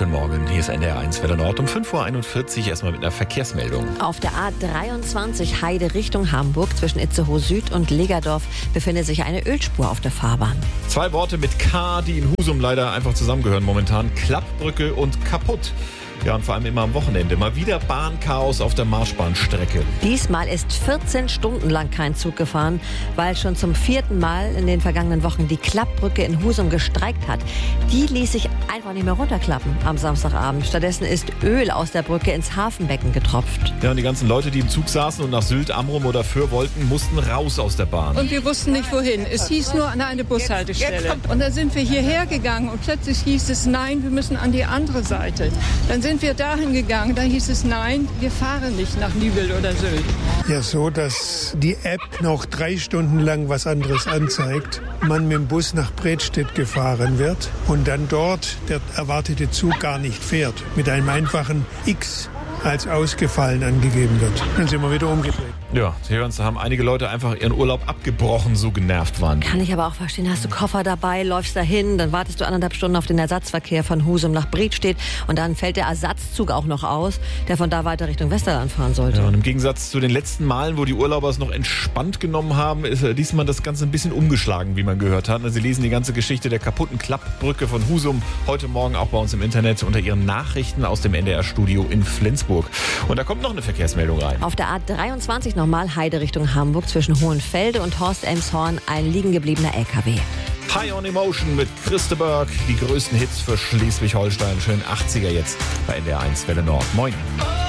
Guten Morgen, hier ist NDR1 Welle Nord um 5.41 Uhr. Erstmal mit einer Verkehrsmeldung. Auf der A23 Heide Richtung Hamburg zwischen Itzehoe Süd und Legerdorf befindet sich eine Ölspur auf der Fahrbahn. 2 Worte mit K, die in Husum leider einfach zusammengehören momentan. Klappbrücke und kaputt. Ja, und vor allem immer am Wochenende. Mal wieder Bahnchaos auf der Marschbahnstrecke. Diesmal ist 14 Stunden lang kein Zug gefahren, weil schon zum 4. Mal in den vergangenen Wochen die Klappbrücke in Husum gestreikt hat. Die ließ sich einfach nicht mehr runterklappen am Samstagabend. Stattdessen ist Öl aus der Brücke ins Hafenbecken getropft. Ja, und die ganzen Leute, die im Zug saßen und nach Sylt, Amrum oder Föhr wollten, mussten raus aus der Bahn. Und wir wussten nicht wohin. Es hieß nur an eine Bushaltestelle. Und dann sind wir hierher gegangen und plötzlich hieß es, nein, wir müssen an die andere Seite. Dann sind wir dahin gegangen, da hieß es, nein, wir fahren nicht nach Nübel oder Sylt. Ja, so, dass die App noch 3 Stunden lang was anderes anzeigt, man mit dem Bus nach Bredstedt gefahren wird und dann dort der erwartete Zug gar nicht fährt, mit einem einfachen X als ausgefallen angegeben wird. Dann sind wir wieder umgedreht. Ja, Sie hören es, da haben einige Leute einfach ihren Urlaub abgebrochen, so genervt waren die. Kann ich aber auch verstehen. Hast du Koffer dabei, läufst dahin, dann wartest du 1,5 Stunden auf den Ersatzverkehr von Husum nach Bredstedt und dann fällt der Ersatzzug auch noch aus, der von da weiter Richtung Westerland fahren sollte. Ja, und im Gegensatz zu den letzten Malen, wo die Urlauber es noch entspannt genommen haben, ist diesmal das Ganze ein bisschen umgeschlagen, wie man gehört hat. Sie lesen die ganze Geschichte der kaputten Klappbrücke von Husum heute Morgen auch bei uns im Internet unter Ihren Nachrichten aus dem NDR-Studio in Flensburg. Und da kommt noch eine Verkehrsmeldung rein. Auf der A23 nochmal Heide Richtung Hamburg zwischen Hohenfelde und Horst-Elmshorn ein liegen gebliebener LKW. High on Emotion mit Christe Berg, die größten Hits für Schleswig-Holstein. Schön 80er jetzt bei NDR1 Welle Nord. Moin.